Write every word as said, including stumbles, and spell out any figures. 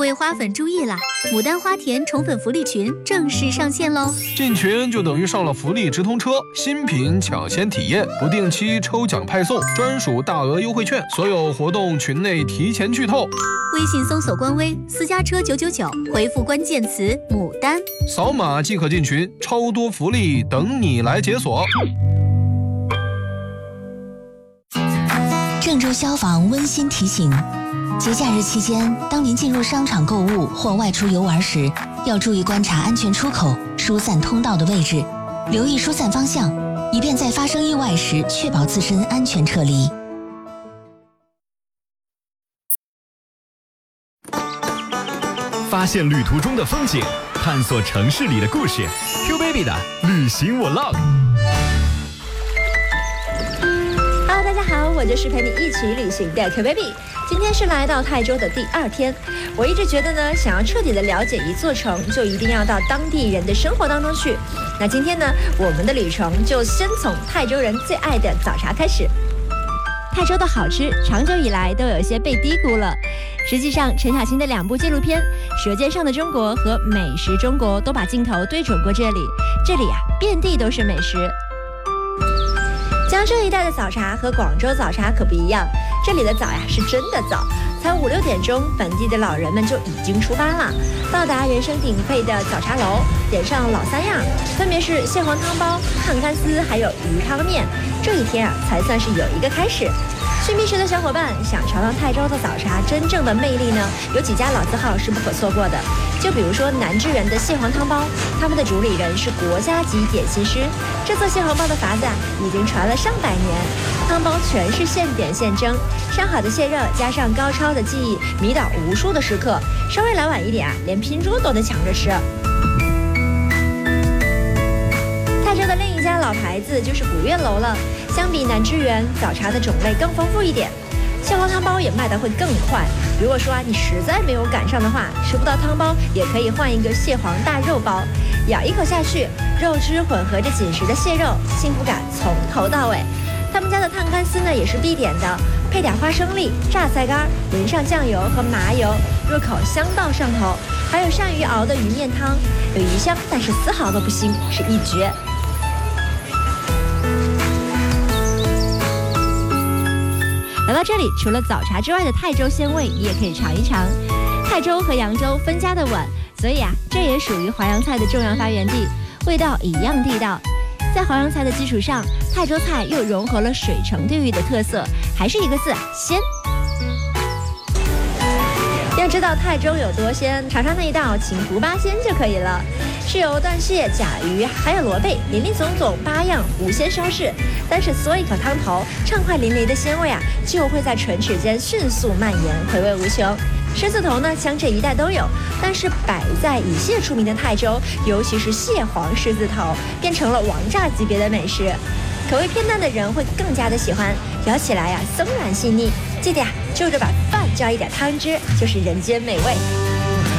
位花粉注意啦！牡丹花田宠粉福利群正式上线喽！ 进群就等于上了福利直通车，新品抢先体验，不定期抽奖派送，专属大额优惠券，所有活动群内提前剧透。 微信搜索官微私家车九九九，回复关键词牡丹， 扫码即可进群，超多福利等你来解锁。 郑州消防温馨提醒：节假日期间，当您进入商场购物或外出游玩时，要注意观察安全出口、疏散通道的位置，留意疏散方向，以便在发生意外时确保自身安全撤离。 发现旅途中的风景，探索城市里的故事。Q Baby 的旅行 Vlog。Hello， 大家好，我就是陪你一起旅行的 Q Baby。今天是来到泰州的第二天，我一直觉得呢，想要彻底的了解一座城，就一定要到当地人的生活当中去。那今天呢，我们的旅程就先从泰州人最爱的早茶开始。泰州的好吃，长久以来都有些被低估了。实际上，陈小青的两部纪录片《舌尖上的中国》和《美食中国》都把镜头对准过这里。这里呀、啊，遍地都是美食。江浙一带的早茶和广州早茶可不一样，这里的早呀是真的早，才五六点钟，本地的老人们就已经出发了，到达人声鼎沸的早茶楼，点上老三样，分别是蟹黄汤包、烫干丝还有鱼汤面。这一天啊，才算是有一个开始。去觅食的小伙伴想尝尝泰州的早茶真正的魅力呢，有几家老字号是不可错过的。就比如说南致源的蟹黄汤包，他们的主理人是国家级点心师。这做蟹黄包的法子啊，已经传了上百年，汤包全是现点现蒸，上好的蟹肉加上高超的技艺，迷倒无数的食客。稍微来晚一点啊，连拼桌都能抢着吃。泰州的另一家老牌子就是古月楼了，相比南致源，早茶的种类更丰富一点，蟹黄汤包也卖得会更快。如果说啊你实在没有赶上的话，吃不到汤包也可以换一个蟹黄大肉包，咬一口下去，肉汁混合着紧实的蟹肉，幸福感从头到尾。他们家的烫干丝呢也是必点的，配点花生粒、榨菜干，淋上酱油和麻油，入口香到上头。还有鳝鱼熬的鱼面汤，有鱼香，但是丝毫都不腥，是一绝。来到这里，除了早茶之外的泰州鲜味，你也可以尝一尝。泰州和扬州分家的晚，所以啊，这也属于淮扬菜的重要发源地，味道一样地道。在淮扬菜的基础上，泰州菜又融合了水城地域的特色，还是一个字啊，鲜。要知道泰州有多鲜，尝尝那一道秦湖八鲜就可以了。是由断蟹、甲鱼还有螺贝，林林总总八样无鲜烧制，但是嗦一口汤头，畅快淋漓的鲜味啊，就会在唇齿间迅速蔓延，回味无穷。狮子头呢，江浙一带都有，但是摆在以蟹出名的泰州，尤其是蟹黄狮子头，变成了王炸级别的美食。口味偏淡的人会更加的喜欢，咬起来呀、啊、松软细腻。记得呀，就着把饭浇一点汤汁，就是人间美味。